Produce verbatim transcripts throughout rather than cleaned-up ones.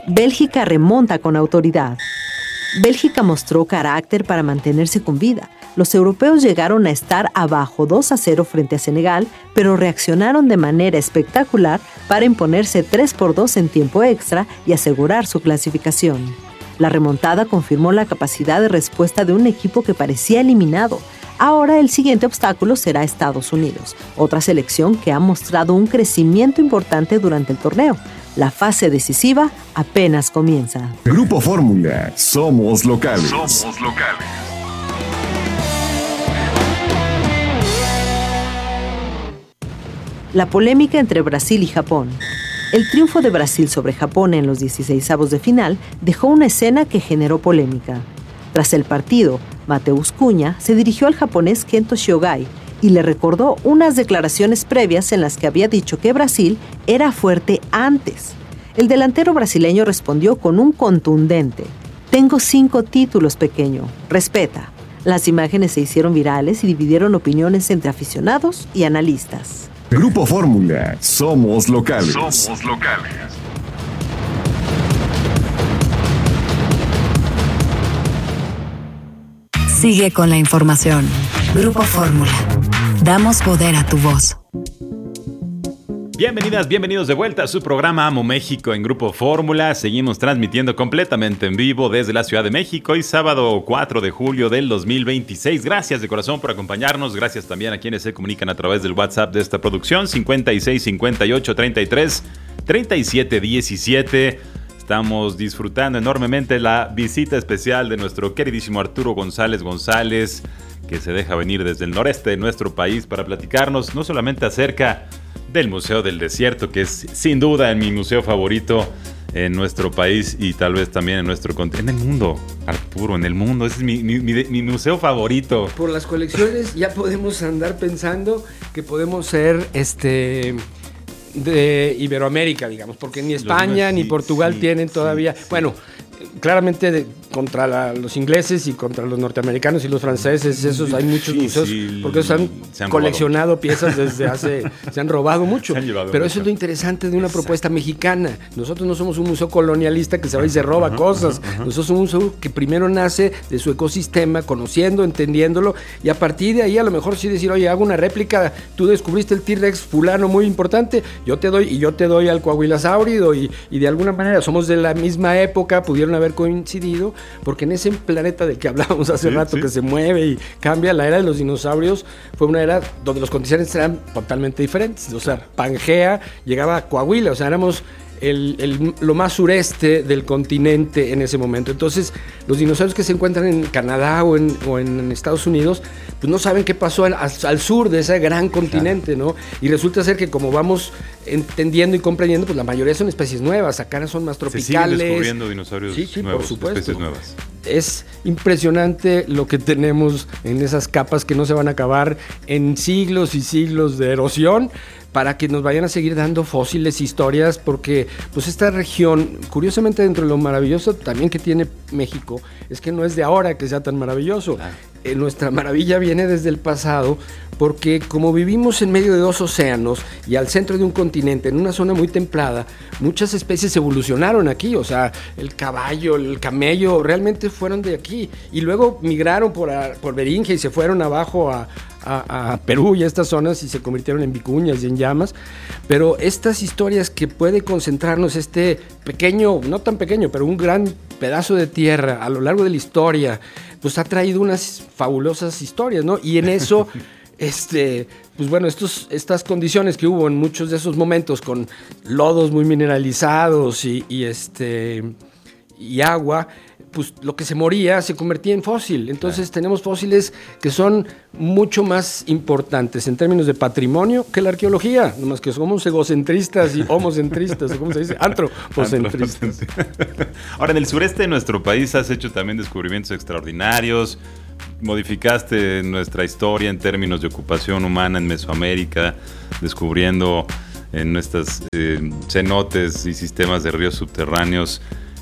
Bélgica remonta con autoridad. Bélgica mostró carácter para mantenerse con vida. Los europeos llegaron a estar abajo dos a cero frente a Senegal, pero reaccionaron de manera espectacular para imponerse tres por dos en tiempo extra y asegurar su clasificación. La remontada confirmó la capacidad de respuesta de un equipo que parecía eliminado. Ahora el siguiente obstáculo será Estados Unidos, otra selección que ha mostrado un crecimiento importante durante el torneo. La fase decisiva apenas comienza. Grupo Fórmula, somos locales. Somos locales. La polémica entre Brasil y Japón. El triunfo de Brasil sobre Japón en los dieciseisavos de final dejó una escena que generó polémica. Tras el partido, Matheus Cunha se dirigió al japonés Kento Shiogai y le recordó unas declaraciones previas en las que había dicho que Brasil era fuerte antes. El delantero brasileño respondió con un contundente: «Tengo cinco títulos, pequeño. Respeta». Las imágenes se hicieron virales y dividieron opiniones entre aficionados y analistas. Grupo Fórmula, somos locales. Somos locales. Sigue con la información. Grupo Fórmula. Damos poder a tu voz. Bienvenidas, bienvenidos de vuelta a su programa Amo México en Grupo Fórmula. Seguimos transmitiendo completamente en vivo desde la Ciudad de México y sábado cuatro de julio del dos mil veintiséis. Gracias de corazón por acompañarnos. Gracias también a quienes se comunican a través del WhatsApp de esta producción cincuenta y seis, cincuenta y ocho, treinta y tres, treinta y siete, diecisiete. Estamos disfrutando enormemente la visita especial de nuestro queridísimo Arturo González González, que se deja venir desde el noreste de nuestro país para platicarnos no solamente acerca del Museo del Desierto, que es sin duda mi museo favorito en nuestro país y tal vez también en nuestro continente, en el mundo, Arturo, en el mundo, ese es mi, mi, mi, mi museo favorito. Por las colecciones ya podemos andar pensando que podemos ser este de Iberoamérica, digamos, porque ni España ni Portugal sí, tienen todavía, sí, sí. bueno, claramente de, contra la, los ingleses y contra los norteamericanos y los franceses, esos hay muchos sí, museos, sí, porque esos han, han coleccionado robado. piezas desde hace, se han robado mucho, han pero mucho. Eso es lo interesante de una Exacto. propuesta mexicana. Nosotros no somos un museo colonialista que se va y se roba uh-huh, cosas, uh-huh, uh-huh. nosotros somos un museo que primero nace de su ecosistema, conociendo, entendiéndolo, y a partir de ahí a lo mejor sí decir, oye, hago una réplica, tú descubriste el T-Rex fulano muy importante, yo te doy, y yo te doy al coahuilasáurido, y, y de alguna manera somos de la misma época, pudieron haber coincidido, porque en ese planeta del que hablábamos hace sí, rato, sí. que se mueve y cambia, la era de los dinosaurios fue una era donde los continentes eran totalmente diferentes. O sea, Pangea llegaba a Coahuila, o sea, éramos el, el, lo más sureste del continente en ese momento. Entonces, los dinosaurios que se encuentran en Canadá o en, o en Estados Unidos, pues no saben qué pasó al, al sur de ese gran continente, ¿no? Y resulta ser que como vamos entendiendo y comprendiendo, pues la mayoría son especies nuevas, acá son más tropicales. Se siguen descubriendo dinosaurios sí, sí, nuevos, por supuesto. Especies nuevas. Es impresionante lo que tenemos en esas capas que no se van a acabar en siglos y siglos de erosión, para que nos vayan a seguir dando fósiles, historias, porque pues esta región, curiosamente dentro de lo maravilloso también que tiene México, es que no es de ahora que sea tan maravilloso. Claro. Eh, nuestra maravilla viene desde el pasado, porque como vivimos en medio de dos océanos y al centro de un continente, en una zona muy templada, muchas especies evolucionaron aquí, o sea, el caballo, el camello, realmente fueron de aquí, y luego migraron por, a, por Beringia y se fueron abajo a A, a Perú y a estas zonas y se convirtieron en vicuñas y en llamas, pero estas historias que puede concentrarnos este pequeño, no tan pequeño, pero un gran pedazo de tierra a lo largo de la historia, pues ha traído unas fabulosas historias, ¿no? Y en eso, este, pues bueno, estos, estas condiciones que hubo en muchos de esos momentos con lodos muy mineralizados y, y este y agua, pues lo que se moría se convertía en fósil. Entonces claro. tenemos fósiles que son mucho más importantes en términos de patrimonio que la arqueología, nomás que somos egocentristas y homocentristas, ¿cómo se dice? Antropocentristas. Ahora, en el sureste de nuestro país has hecho también descubrimientos extraordinarios, modificaste nuestra historia en términos de ocupación humana en Mesoamérica, descubriendo en nuestros eh, cenotes y sistemas de ríos subterráneos.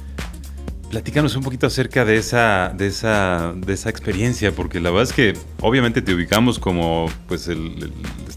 Platícanos un poquito acerca de esa, de esa, de esa experiencia, porque la verdad es que obviamente te ubicamos como pues el, el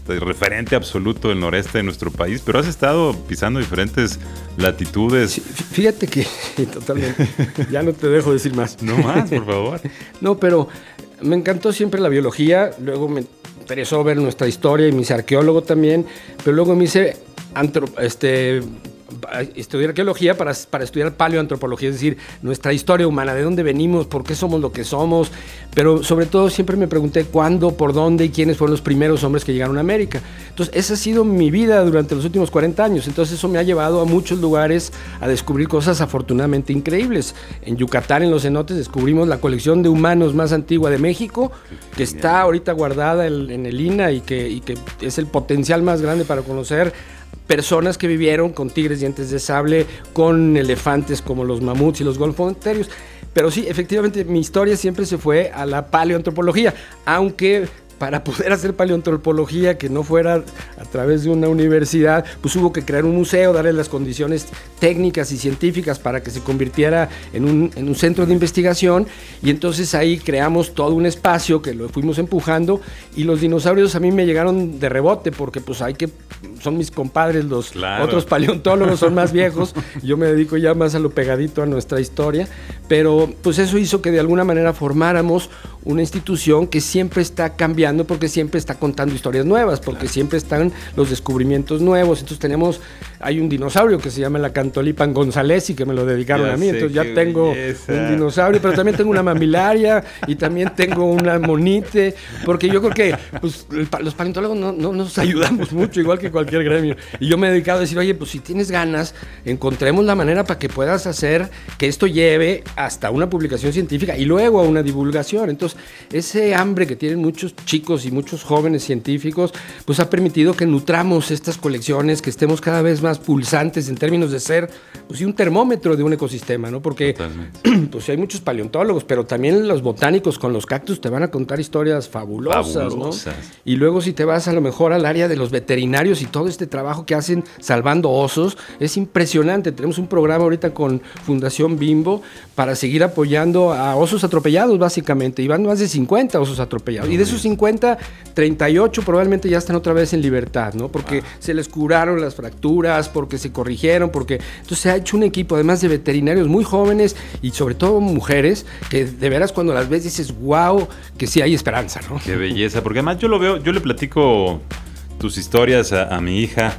este, referente absoluto del noreste de nuestro país, pero has estado pisando diferentes latitudes. Sí, fíjate que totalmente, ya no te dejo decir más. No más, por favor. No, pero me encantó siempre la biología, luego me interesó ver nuestra historia y me hice arqueólogo también, pero luego me hice antro, este, estudiar arqueología para, para estudiar paleoantropología, es decir, nuestra historia humana, de dónde venimos, por qué somos lo que somos, pero sobre todo siempre me pregunté cuándo, por dónde y quiénes fueron los primeros hombres que llegaron a América. Entonces esa ha sido mi vida durante los últimos cuarenta años, entonces eso me ha llevado a muchos lugares a descubrir cosas afortunadamente increíbles. En Yucatán, en los cenotes, descubrimos la colección de humanos más antigua de México, que está ahorita guardada en, en el I N A y que, y que es el potencial más grande para conocer personas que vivieron con tigres dientes de sable, con elefantes como los mamuts y los golfo-monterios. Pero sí, efectivamente, mi historia siempre se fue a la paleoantropología, aunque para poder hacer paleoantropología que no fuera a través de una universidad, pues hubo que crear un museo, darle las condiciones técnicas y científicas para que se convirtiera en un, en un centro de investigación, y entonces ahí creamos todo un espacio que lo fuimos empujando, y los dinosaurios a mí me llegaron de rebote, porque pues hay que, son mis compadres, los claro. otros paleontólogos son más viejos, yo me dedico ya más a lo pegadito a nuestra historia, pero pues eso hizo que de alguna manera formáramos una institución que siempre está cambiando, porque siempre está contando historias nuevas, porque claro. siempre están los descubrimientos nuevos. Entonces tenemos, hay un dinosaurio que se llama la Cantolipan gonzalesi, que me lo dedicaron ya a mí, entonces ya tengo belleza. un dinosaurio, pero también tengo una mamilaria y también tengo una monite, porque yo creo que pues, los paleontólogos no, no nos ayudamos mucho, igual que cualquier gremio. Y yo me he dedicado a decir, oye, pues si tienes ganas, encontremos la manera para que puedas hacer que esto lleve hasta una publicación científica y luego a una divulgación. Entonces, ese hambre que tienen muchos chicos y muchos jóvenes científicos, pues ha permitido que nutramos estas colecciones, que estemos cada vez más pulsantes en términos de ser, pues, un termómetro de un ecosistema, ¿no? Porque, pues, hay muchos paleontólogos, pero también los botánicos con los cactus te van a contar historias fabulosas, fabulosas, ¿no? Y luego si te vas a lo mejor al área de los veterinarios y todo este trabajo que hacen salvando osos, es impresionante. Tenemos un programa ahorita con Fundación Bimbo para seguir apoyando a osos atropellados, básicamente, y van más de cincuenta osos atropellados, y de esos cincuenta, treinta y ocho probablemente ya están otra vez en libertad, ¿no? Porque wow. se les curaron las fracturas, porque se corrigieron, porque entonces se ha hecho un equipo, además de veterinarios muy jóvenes y sobre todo mujeres, que de veras cuando las ves dices, wow, que sí hay esperanza, ¿no? Qué belleza, porque además yo lo veo, yo le platico tus historias a, a mi hija,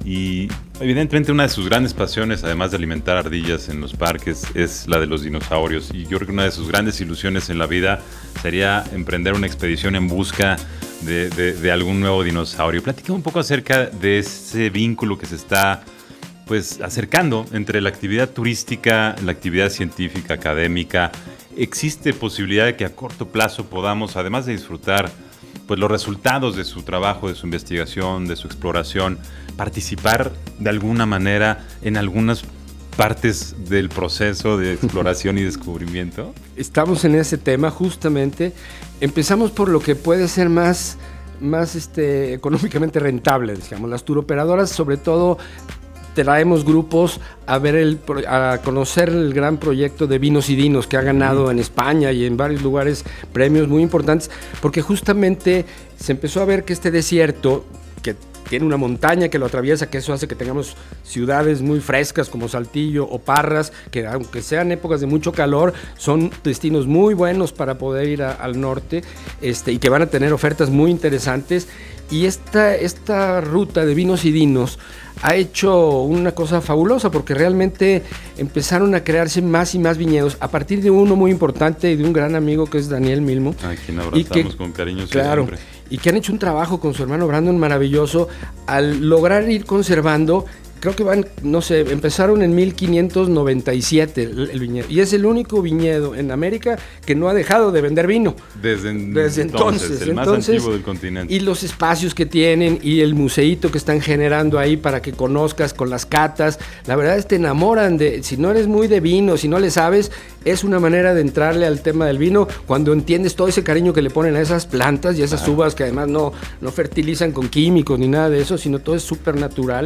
y evidentemente una de sus grandes pasiones, además de alimentar ardillas en los parques, es la de los dinosaurios. Y yo creo que una de sus grandes ilusiones en la vida sería emprender una expedición en busca de, de, de algún nuevo dinosaurio. Platícame un poco acerca de ese vínculo que se está pues acercando entre la actividad turística, la actividad científica, académica. ¿Existe posibilidad de que a corto plazo podamos, además de disfrutar pues los resultados de su trabajo, de su investigación, de su exploración, participar de alguna manera en algunas partes del proceso de exploración y descubrimiento? Estamos en ese tema justamente. Empezamos por lo que puede ser más, más este, económicamente rentable, digamos. Las turoperadoras, sobre todo, traemos grupos a ver el, a conocer el gran proyecto de Vinos y Dinos que ha ganado en España y en varios lugares premios muy importantes, porque justamente se empezó a ver que este desierto, que tiene una montaña que lo atraviesa, que eso hace que tengamos ciudades muy frescas como Saltillo o Parras, que aunque sean épocas de mucho calor, son destinos muy buenos para poder ir a, al norte, este, y que van a tener ofertas muy interesantes. Y esta, esta ruta de Vinos y Dinos ha hecho una cosa fabulosa, porque realmente empezaron a crearse más y más viñedos a partir de uno muy importante y de un gran amigo que es Daniel Milmo. A quien abrazamos que, con cariño claro, siempre. Y que han hecho un trabajo con su hermano Brandon maravilloso al lograr ir conservando. Creo que van, no sé, empezaron en mil quinientos noventa y siete el, el viñedo. Y es el único viñedo en América que no ha dejado de vender vino. Desde, Desde entonces. entonces el entonces, más antiguo del continente. Y los espacios que tienen y el museíto que están generando ahí para que conozcas con las catas. La verdad es que te enamoran de, si no eres muy de vino, si no le sabes, es una manera de entrarle al tema del vino cuando entiendes todo ese cariño que le ponen a esas plantas y a esas claro. uvas que además no, no fertilizan con químicos ni nada de eso, sino todo es súper natural.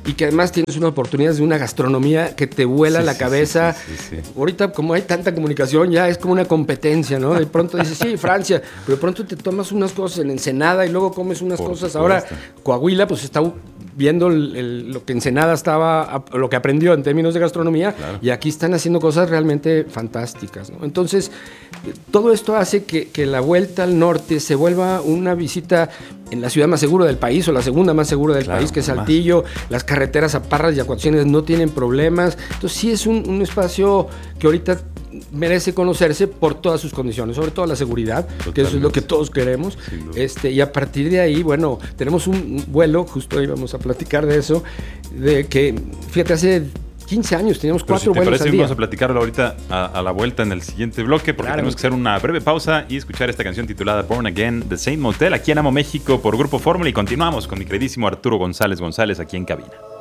y que además tienes una oportunidad de una gastronomía que te vuela Sí, la sí, cabeza. sí, sí, sí, sí. Ahorita, como hay tanta comunicación, ya es como una competencia, ¿no? De pronto dices, sí, Francia, pero de pronto te tomas unas cosas en Ensenada y luego comes unas Por cosas. supuesto. Ahora, Coahuila, pues está viendo el, el, lo que Ensenada estaba, lo que aprendió en términos de gastronomía, Claro. y aquí están haciendo cosas realmente fantásticas, ¿no? Entonces, todo esto hace que, que la vuelta al norte se vuelva una visita en la ciudad más segura del país, o la segunda más segura del Claro, país, que es más. Saltillo. Las carreteras a Parras y Acuaciones no tienen problemas. Entonces, sí es un, un espacio que ahorita merece conocerse por todas sus condiciones, sobre todo la seguridad, que eso es lo que todos queremos. Sin duda. Este, y a partir de ahí, bueno, tenemos un, un vuelo, justo hoy vamos a platicar de eso, de que, fíjate, hace quince años teníamos Pero cuatro si te vuelos parece, al día. vamos a platicarlo ahorita a, a la vuelta en el siguiente bloque, porque Claro. tenemos que hacer una breve pausa y escuchar esta canción titulada Born Again de Saint Motel aquí en Amo México por Grupo Fórmula, y continuamos con mi queridísimo Arturo González González aquí en cabina.